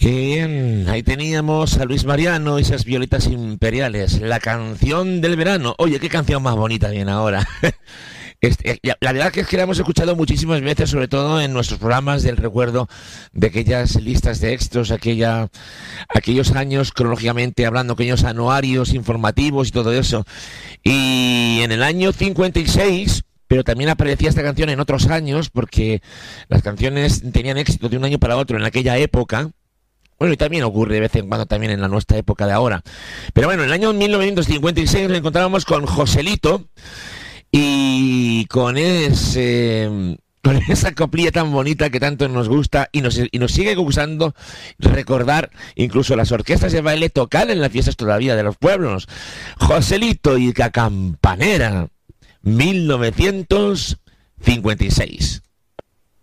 Bien, ahí teníamos a Luis Mariano y esas violetas imperiales, la canción del verano. Oye, qué canción más bonita viene ahora. La verdad que es que la hemos escuchado muchísimas veces, sobre todo en nuestros programas del recuerdo de aquellas listas de éxitos, aquellos años cronológicamente hablando, aquellos anuarios informativos y todo eso. Y en el año 56, pero también aparecía esta canción en otros años, porque las canciones tenían éxito de un año para otro en aquella época. Bueno, y también ocurre de vez en cuando también en la nuestra época de ahora. Pero bueno, en el año 1956 nos encontrábamos con Joselito y con esa coplilla tan bonita que tanto nos gusta y nos sigue gustando recordar incluso las orquestas de baile tocar en las fiestas todavía de los pueblos. Joselito y la Campanera, 1956.